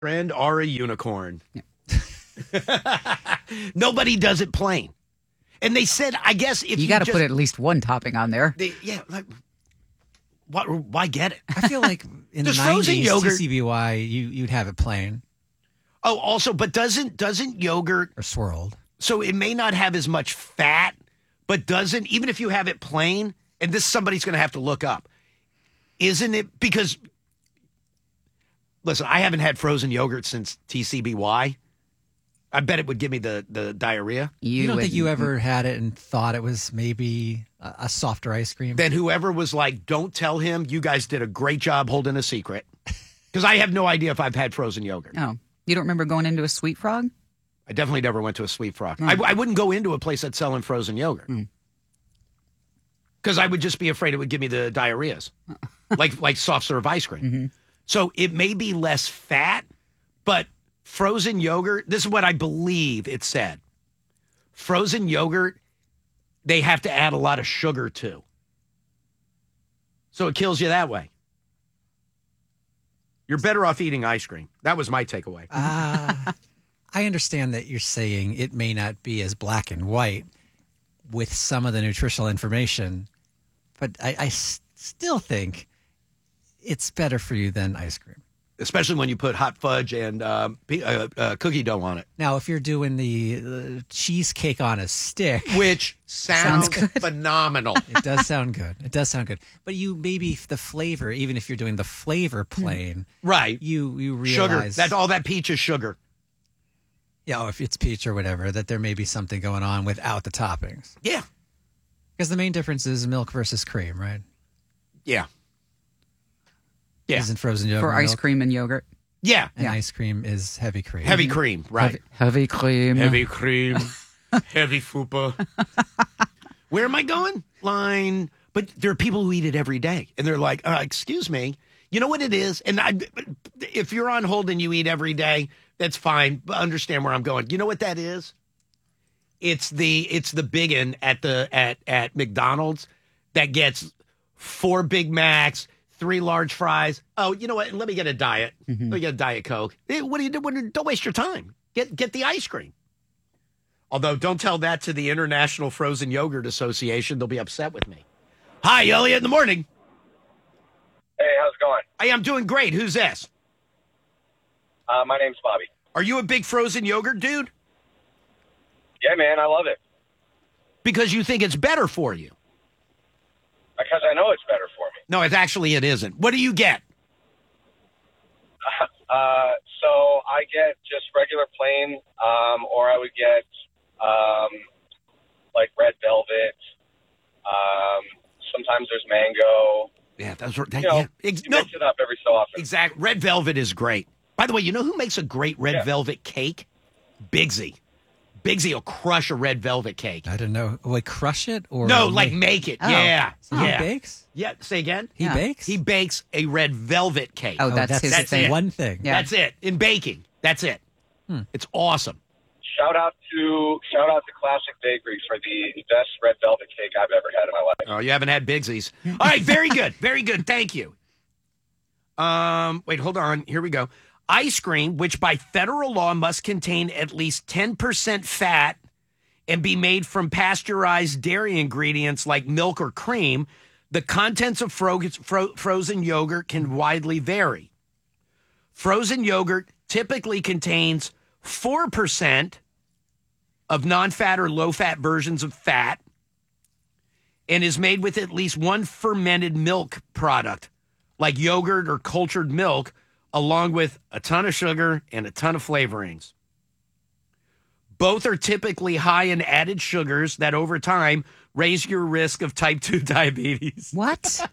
Friend or a unicorn. Nobody does it plain. And they said, I guess if you got to put at least one topping on there. Why get it? I feel like in the 90s, TCBY, you'd have it plain. Oh, also, but doesn't yogurt or swirled? So it may not have as much fat, but doesn't, even if you have it plain, and this somebody's going to have to look up, isn't it? Because, listen, I haven't had frozen yogurt since TCBY. I bet it would give me the diarrhea. You don't think you ever had it and thought it was maybe a softer ice cream? Then whoever was like, don't tell him, you guys did a great job holding a secret. Because I have no idea if I've had frozen yogurt. Oh, you don't remember going into a Sweet Frog? I definitely never went to a Sweet Frog. I wouldn't go into a place that's selling frozen yogurt. Because I would just be afraid it would give me the diarrheas. like soft serve ice cream. Mm-hmm. So it may be less fat, but frozen yogurt, this is what I believe it said. Frozen yogurt, they have to add a lot of sugar to. So it kills you that way. You're better off eating ice cream. That was my takeaway. I understand that you're saying it may not be as black and white with some of the nutritional information, but I still think it's better for you than ice cream. Especially when you put hot fudge and cookie dough on it. Now, if you're doing the cheesecake on a stick. Which sounds phenomenal. It does sound good. It does sound good. But you maybe the flavor, even if you're doing the flavor plain. Right. You realize. Sugar. All that peach is sugar. Yeah, if it's peach or whatever, that there may be something going on without the toppings. Yeah. Because the main difference is milk versus cream, right? Yeah. Yeah. Isn't frozen yogurt for ice cream and yogurt? Yeah. And ice cream is heavy cream. Heavy cream, right. Heavy cream. Heavy cream. Heavy fupa. Where am I going? Line. But there are people who eat it every day. And they're like, excuse me. You know what it is? And if you're on hold and you eat every day, that's fine. But understand where I'm going. You know what that is? It's the biggin at McDonald's that gets 4 Big Macs, 3 large fries. Oh, you know what? Let me get a diet. Let me get a Diet Coke. What do you do? Don't waste your time. Get the ice cream. Although, don't tell that to the International Frozen Yogurt Association. They'll be upset with me. Hi, Elliot, in the morning. Hey, how's it going? Hey, I'm doing great. Who's this? My name's Bobby. Are you a big frozen yogurt dude? Yeah, man, I love it. Because you think it's better for you? Because I know it's better for me. No, it isn't. What do you get? So I get just regular plain, or I would get like red velvet. Sometimes there's mango. Yeah, that's right. You mix it up every so often. Exactly. Red velvet is great. By the way, you know who makes a great red velvet cake? Bigsy. Bigsy will crush a red velvet cake. I don't know. Wait, crush it or make it. Oh. Yeah. So he bakes? Yeah. Say again. He bakes? He bakes a red velvet cake. Oh, that's his thing. One thing. Yeah. That's it. In baking. That's it. It's awesome. Shout out to Classic Bakery for the best red velvet cake I've ever had in my life. Oh, you haven't had Bigsy's. All right, very good. Very good. Thank you. Wait, hold on. Here we go. Ice cream, which by federal law must contain at least 10% fat and be made from pasteurized dairy ingredients like milk or cream, the contents of frozen yogurt can widely vary. Frozen yogurt typically contains 4% of non-fat or low-fat versions of fat and is made with at least one fermented milk product, like yogurt or cultured milk, along with a ton of sugar and a ton of flavorings. Both are typically high in added sugars that over time raise your risk of type 2 diabetes. What?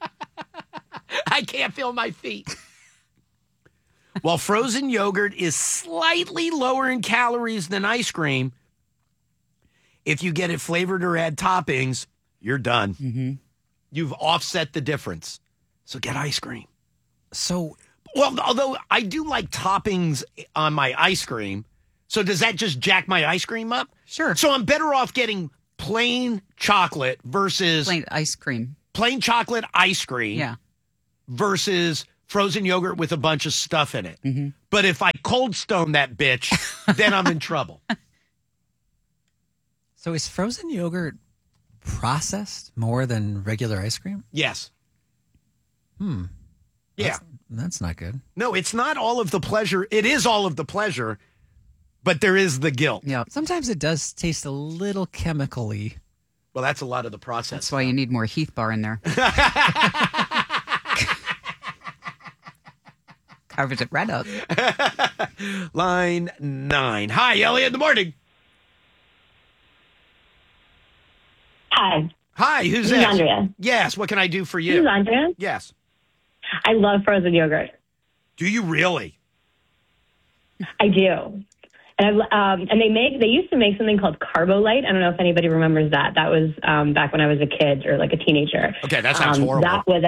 I can't feel my feet. While frozen yogurt is slightly lower in calories than ice cream, if you get it flavored or add toppings, you're done. Mm-hmm. You've offset the difference. So get ice cream. Well, although I do like toppings on my ice cream, so does that just jack my ice cream up? Sure. So I'm better off getting plain chocolate versus... Plain ice cream. Plain chocolate ice cream. Yeah. Versus frozen yogurt with a bunch of stuff in it. But if I cold stone that bitch, then I'm in trouble. So is frozen yogurt processed more than regular ice cream? Yes. Yeah. That's not good. No, it's not all of the pleasure. It is all of the pleasure, but there is the guilt. Yeah. Sometimes it does taste a little chemically. Well, that's a lot of the process. That's why you need more Heath bar in there. Covers it right up. Line 9. Hi, Elliot, in the morning. Hi, Hi, who's this this? is Andrea. Yes, what can I do for This is you? Andrea. Yes. I love frozen yogurt. Do you really? I do. And they used to make something called Carbolite. I don't know if anybody remembers that. That was back when I was a kid or like a teenager. Okay, that sounds horrible. That was,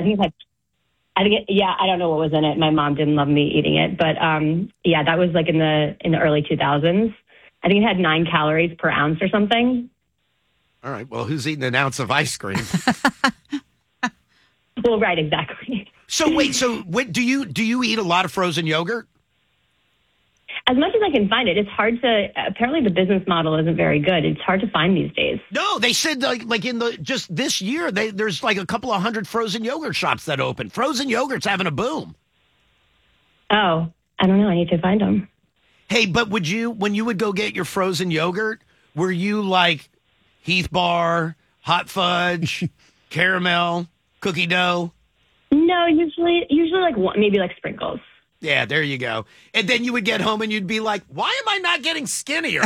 I don't know what was in it. My mom didn't love me eating it, but that was like in the early 2000s. I think it had 9 calories per ounce or something. All right, well, who's eating an ounce of ice cream? Well, right, exactly. So wait, do you eat a lot of frozen yogurt? As much as I can find it, it's hard to. Apparently, the business model isn't very good. It's hard to find these days. No, they said like in just this year, there's like a couple of hundred frozen yogurt shops that open. Frozen yogurt's having a boom. Oh, I don't know. I need to find them. Hey, but when you would go get your frozen yogurt, were you like Heath bar, hot fudge, caramel, cookie dough? No, usually like maybe like sprinkles. Yeah, there you go. And then you would get home and you'd be like, why am I not getting skinnier?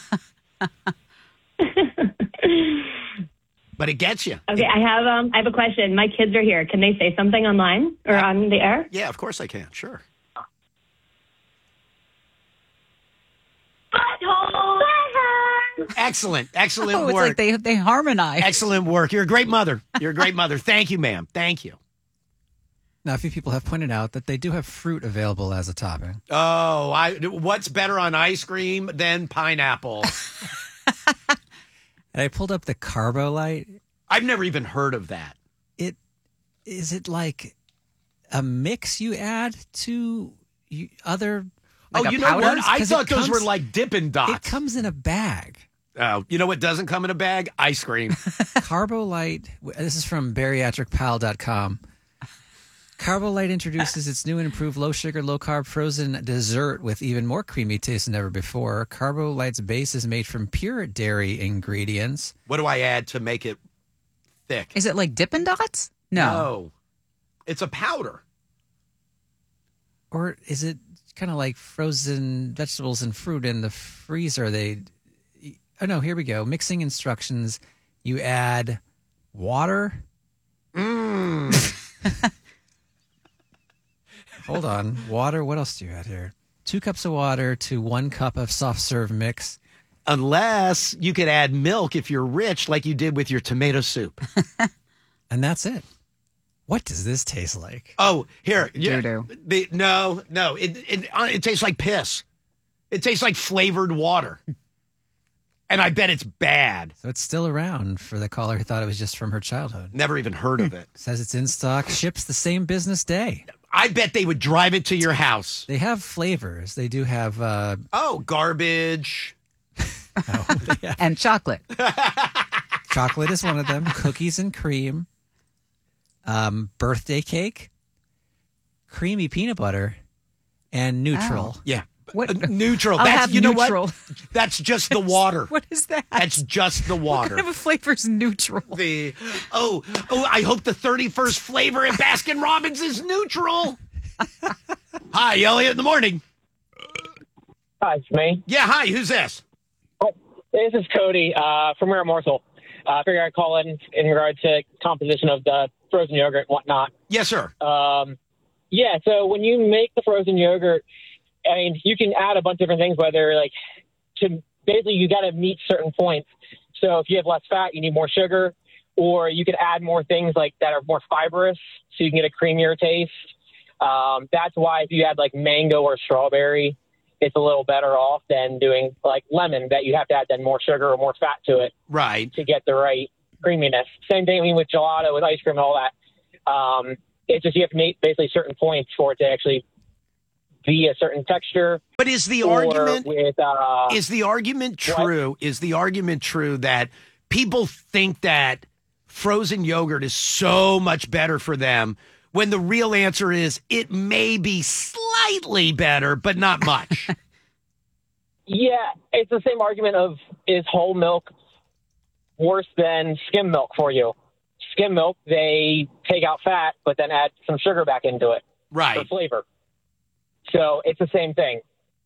But it gets you. Okay, I have a question. My kids are here. Can they say something online or on the air? Yeah, of course I can. Sure. Butthole. Excellent Oh, it's work. like they harmonize. Excellent work. You're a great mother. You're a great mother. Thank you, ma'am. Thank you. Now, a few people have pointed out that they do have fruit available as a topping. Oh, what's better on ice cream than pineapple? And I pulled up the Carbolite. I've never even heard of that. Is it like a mix you add to other? Like you a know powder? what? I 'Cause thought it those were comes- like Dippin' Dots. It comes in a bag. Oh, you know what doesn't come in a bag? Ice cream. Carbolite. This is from bariatricpal.com. Carbolite introduces its new and improved low sugar, low carb frozen dessert with even more creamy taste than ever before. Carbolite's base is made from pure dairy ingredients. What do I add to make it thick? Is it like Dippin' Dots? No. It's a powder. Or is it kind of like frozen vegetables and fruit in the freezer? Oh, no, here we go. Mixing instructions. You add water. Hold on. Water. What else do you add here? 2 cups of water to 1 cup of soft serve mix. Unless you could add milk if you're rich, like you did with your tomato soup. And that's it. What does this taste like? Oh, here. Doo-doo. No. It tastes like piss. It tastes like flavored water. And I bet it's bad. So it's still around for the caller who thought it was just from her childhood. Never even heard of it. Says it's in stock, ships the same business day. I bet they would drive it to your house. They have flavors. They do have Garbage. And chocolate. chocolate is one of them, cookies and cream, birthday cake, creamy peanut butter, and neutral. Yeah. What? Neutral. I'll That's have you know neutral. what? That's just the water. What is that? That's just the What water. kind of a flavor's neutral? I hope the 31st flavor at Baskin Robbins is neutral. Hi, Elliot, in the morning. Hi, it's me. Yeah, hi, who's this? This is Cody from Rare Morsel. I figured I'd call in regard to composition of the frozen yogurt and whatnot. Yes, sir. Yeah, so when you make the frozen yogurt, I mean, you can add a bunch of different things, whether basically you got to meet certain points. So if you have less fat, you need more sugar, or you could add more things like that are more fibrous, so you can get a creamier taste. That's why if you add like mango or strawberry, it's a little better off than doing like lemon, that you have to add then more sugar or more fat to it Right. to get the right creaminess. Same thing with gelato, with ice cream and all that. It's just you have to make basically certain points for it to actually be a certain texture. But is the or argument with is the argument true? Is the argument true that people think that frozen yogurt is so much better for them when the real answer is it may be slightly better, but not much? Yeah, it's the same argument of, is whole milk worse than skim milk for you? Skim milk, they take out fat, but then add some sugar back into it Right. for flavor. So it's the same thing.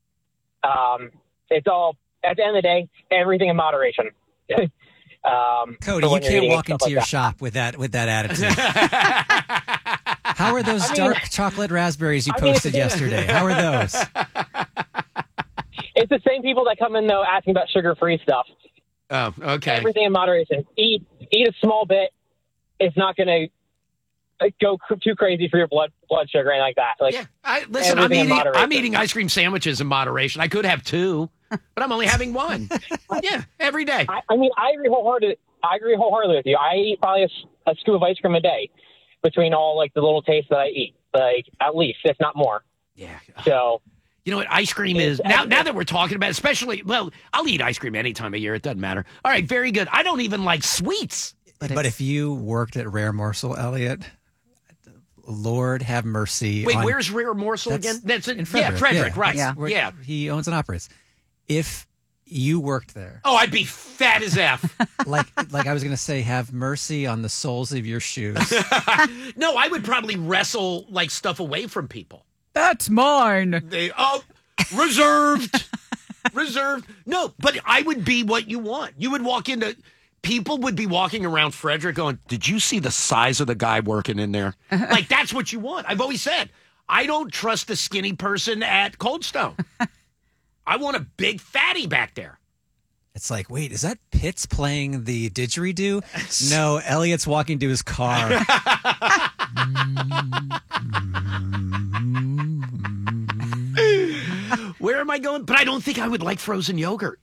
It's all, at the end of the day, everything in moderation. Cody, for you when you're can't eating walk stuff into like your that. shop with that attitude. How are those dark chocolate raspberries you posted yesterday? How are those? It's the same people that come in, though, asking about sugar-free stuff. Oh, okay. Everything in moderation. Eat a small bit. It's not going to go too crazy for your blood sugar or anything like that. Like, Yeah, listen, everything in I'm moderation. eating ice cream sandwiches in moderation. I could have 2, but I'm only having 1. Yeah, every day. I mean, I agree wholeheartedly with you. I eat probably a scoop of ice cream a day between all like the little tastes that I eat, like at least, if not more. Yeah. So, You know what ice cream is? Now that we're talking about it, especially, well, I'll eat ice cream any time of year. It doesn't matter. All right, very good. I don't even like sweets. But if you worked at Rare Morsel, Elliot, Lord have mercy. Wait, on, where's Rare Morsel again? That's in Frederick. Yeah, Frederick, right. Yeah. where Yeah. He owns and operates. If you worked there, Oh, I'd be fat as F. like I was going to say, have mercy on the soles of your shoes. No, I would probably wrestle like stuff away from people. That's mine. Reserved. Reserved. No, but I would be what you want. You would walk into, people would be walking around Frederick going, did you see the size of the guy working in there? Like, that's what you want. I've always said, I don't trust the skinny person at Cold Stone. I want a big fatty back there. It's like, wait, is that Pitts playing the didgeridoo? No, Elliot's walking to his car. Where am I going? But I don't think I would like frozen yogurt.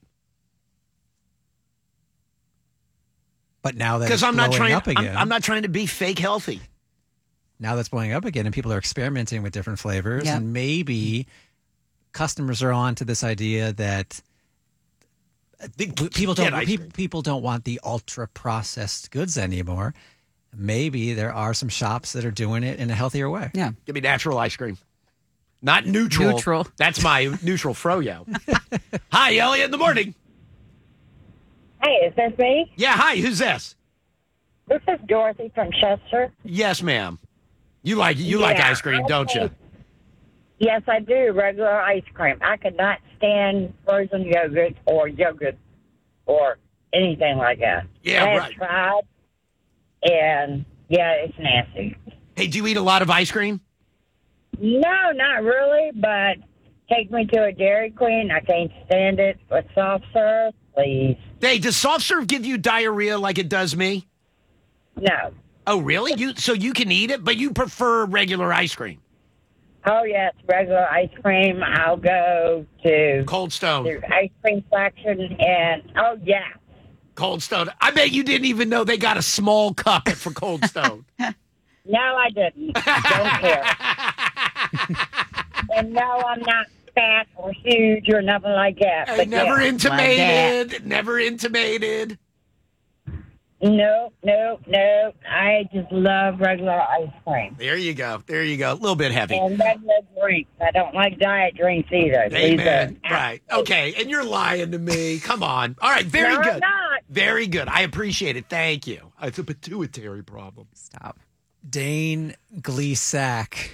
But now that Because it's I'm not blowing trying. up again, I'm not trying to be fake healthy. now that's blowing up again, and people are experimenting with different flavors, Yep. and maybe customers are on to this idea that people Get ice cream. people don't want the ultra processed goods anymore. Maybe there are some shops that are doing it in a healthier way. Yeah. Give me natural ice cream. Not neutral. Neutral. That's my neutral froyo. Hi, Elliot in the morning. Hey, is this me? Yeah, hi, who's this? This is Dorothy from Chester. Yes, ma'am. You like Yeah, ice cream, don't you? Yes, I do. Regular ice cream. I could not stand frozen yogurt or anything like that. Yeah, I right. tried, and yeah, it's nasty. Hey, do you eat a lot of ice cream? No, not really, but take me to a Dairy Queen. I can't stand it. With soft serve, please. Hey, does soft serve give you diarrhea like it does me? No. Oh, really? So you can eat it, but you prefer regular ice cream? Oh, yes, regular ice cream. I'll go to Cold Stone. the ice cream section, and, oh, yeah. Cold Stone. I bet you didn't even know they got a small cup for Cold Stone. No, I didn't. Don't care. And no, I'm not fat or huge or nothing like that. I But never yeah. intimated. Never intimated. No. I just love regular ice cream There you go. There you go. A little bit heavy. and regular drinks. I don't like diet drinks either. These Amen. are- Right. Okay. And you're lying to me. Come on. All right. Very No, I'm good. not. Very good. I appreciate it. Thank you. It's a pituitary problem. Stop. Dane Gleesack.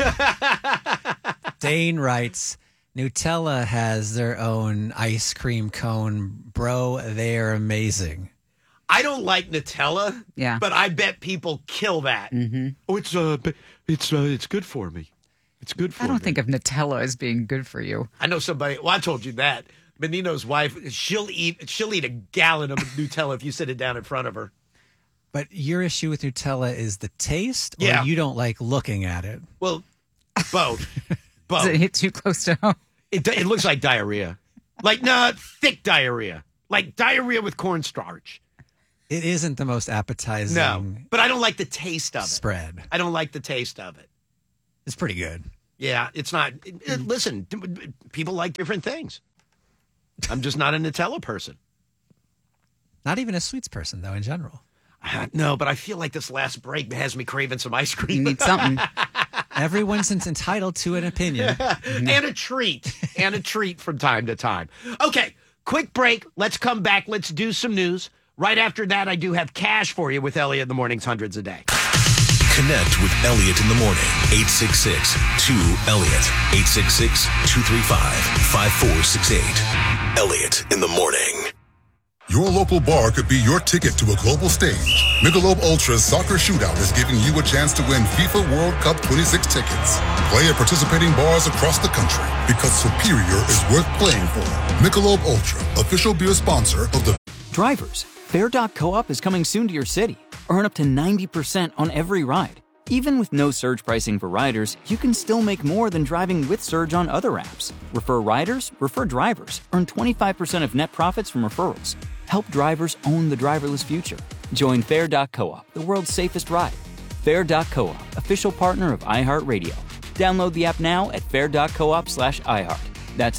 Dane writes, Nutella has their own ice cream cone. Bro, they're amazing. I don't like Nutella. Yeah. But I bet people kill that. Mm-hmm. Oh, it's good for me. It's good for I me. don't think of Nutella as being good for you. I know somebody. Well, I told you that. Benino's wife, she'll eat a gallon of Nutella if you sit it down in front of her. But your issue with Nutella is the taste, or Yeah. you don't like looking at it? Well, both. Does Both. it hit too close to home? It looks like diarrhea. Like, thick diarrhea. Like diarrhea with cornstarch. It isn't the most appetizing No, but I don't like the taste of it. spread. I don't like the taste of it. It's pretty good. Yeah, it's not. Listen, people like different things. I'm just not a Nutella person. Not even a sweets person, though, in general. No, but I feel like this last break has me craving some ice You cream. need something. Everyone's entitled to an opinion. And a treat. And a treat from time to time. Okay, quick break. Let's come back. Let's do some news. Right after that, I do have cash for you with Elliot in the Mornings, hundreds a day. Connect with Elliot in the morning. 866-2-ELLIOT. 866-235-5468. Elliot in the morning. Your local bar could be your ticket to a global stage. Michelob Ultra's Soccer Shootout is giving you a chance to win FIFA World Cup 26 tickets. Play at participating bars across the country because Superior is worth playing for. Michelob Ultra, official beer sponsor of the... Drivers, Fair.coop is coming soon to your city. Earn up to 90% on every ride. Even with no surge pricing for riders, you can still make more than driving with Surge on other apps. Refer riders, refer drivers. Earn 25% of net profits from referrals. Help drivers own the driverless future. Join Fair.coop, the world's safest ride. Fair.coop, official partner of iHeartRadio. Download the app now at fair.coop/iHeart. That's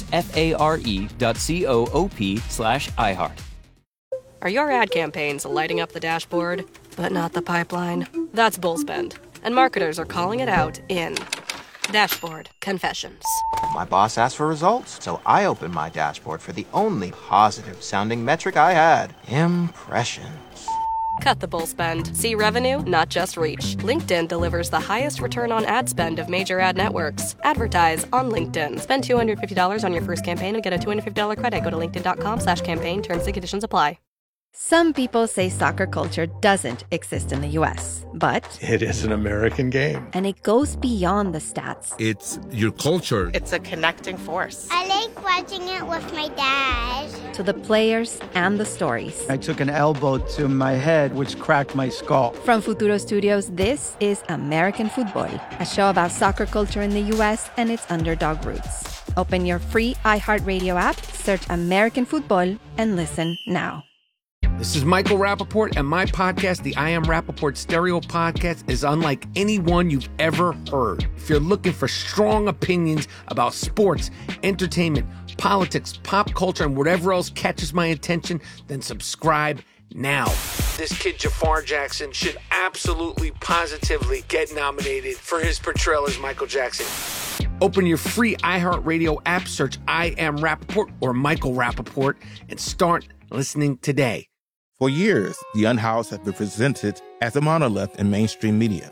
FARE.coop/iHeart. Are your ad campaigns lighting up the dashboard, but not the pipeline? That's Bullspend, and marketers are calling it out in Dashboard Confessions. My boss asked for results, so I opened my dashboard for the only positive-sounding metric I had: impressions. Cut the bull spend. See revenue, not just reach. LinkedIn delivers the highest return on ad spend of major ad networks. Advertise on LinkedIn. Spend $250 on your first campaign and get a $250 credit. Go to linkedin.com/campaign. Terms and conditions apply. Some people say soccer culture doesn't exist in the U.S., but it is an American game. And it goes beyond the stats. It's your culture. It's a connecting force. I like watching it with my dad. To the players and the stories. I took an elbow to my head, which cracked my skull. From Futuro Studios, this is American Football, a show about soccer culture in the U.S. and its underdog roots. Open your free iHeartRadio app, search American Football, and listen now. This is Michael Rappaport, and my podcast, the I Am Rappaport Stereo Podcast, is unlike any one you've ever heard. If you're looking for strong opinions about sports, entertainment, politics, pop culture, and whatever else catches my attention, then subscribe now. This kid Jafar Jackson should absolutely, positively get nominated for his portrayal as Michael Jackson. Open your free iHeartRadio app, search I Am Rappaport or Michael Rappaport, and start listening today. For years, The Unhoused has been presented as a monolith in mainstream media.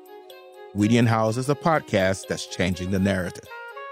We The Unhoused is a podcast that's changing the narrative.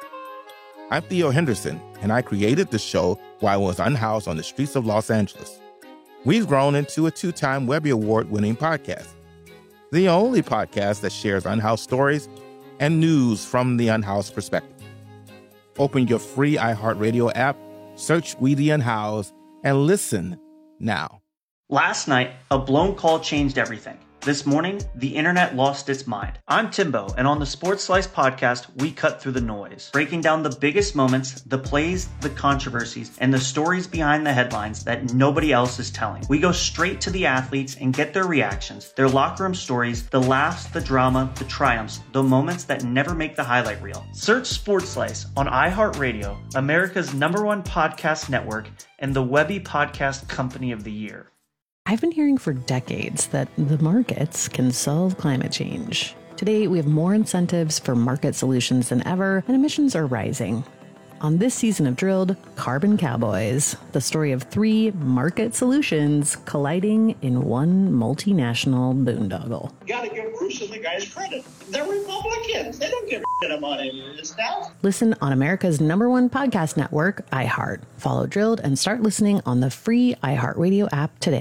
I'm Theo Henderson, and I created the show while I was unhoused on the streets of Los Angeles. We've grown into a 2-time Webby Award-winning podcast, the only podcast that shares unhoused stories and news from the unhoused perspective. Open your free iHeartRadio app, search We The Unhoused, and listen now. Last night, a blown call changed everything. This morning, the internet lost its mind. I'm Timbo, and on the Sports Slice podcast, we cut through the noise, breaking down the biggest moments, the plays, the controversies, and the stories behind the headlines that nobody else is telling. We go straight to the athletes and get their reactions, their locker room stories, the laughs, the drama, the triumphs, the moments that never make the highlight reel. Search Sports Slice on iHeartRadio, America's #1 podcast network, and the Webby Podcast Company of the Year. I've been hearing for decades that the markets can solve climate change. Today, we have more incentives for market solutions than ever, and emissions are rising. On this season of Drilled, Carbon Cowboys, the story of 3 market solutions colliding in one multinational boondoggle. You gotta give Bruce and the guys credit. They're Republicans. They don't give a shit about any of this stuff. Listen on America's #1 podcast network, iHeart. Follow Drilled and start listening on the free iHeartRadio app today.